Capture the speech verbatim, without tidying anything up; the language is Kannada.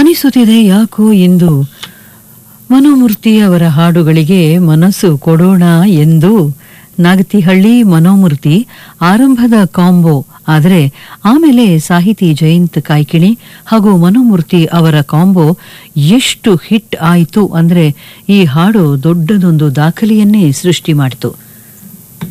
ಅನಿಸುತ್ತಿದೆ ಯಾಕೋ ಎಂದು ಮನೋಮೂರ್ತಿ ಅವರ ಹಾಡುಗಳಿಗೆ ಮನಸ್ಸು ಕೊಡೋಣ ಎಂದು. ನಾಗತಿಹಳ್ಳಿ ಮನೋಮೂರ್ತಿ ಆರಂಭದ ಕಾಂಬೋ, ಆದರೆ ಆಮೇಲೆ ಸಾಹಿತಿ ಜಯಂತ್ ಕಾಯ್ಕಿಣಿ ಹಾಗೂ ಮನೋಮೂರ್ತಿ ಅವರ ಕಾಂಬೋ ಎಷ್ಟು ಹಿಟ್ ಆಯಿತು ಅಂದ್ರೆ ಈ ಹಾಡು ದೊಡ್ಡದೊಂದು ದಾಖಲೆಯನ್ನೇ ಸೃಷ್ಟಿ ಮಾಡಿತು.